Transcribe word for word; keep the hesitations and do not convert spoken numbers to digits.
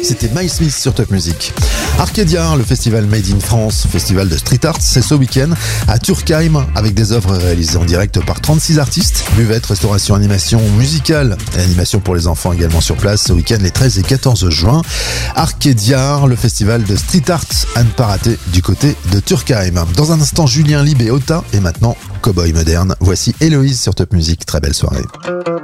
c'était Miles Smith sur Top Music. Arcadia, le festival Made in France, festival de street art, c'est ce week-end à Turkheim avec des œuvres réalisées en direct par trente-six artistes. Buvette, restauration, animation musicale et animation pour les enfants également sur place ce week-end les treize et quatorze juin. Arcadia, le festival de street art à ne pas rater du côté de Turkheim. Dans un instant, Julien Libé, Ota et maintenant Cowboy Moderne. Voici Héloïse sur Top Music. Très belle soirée.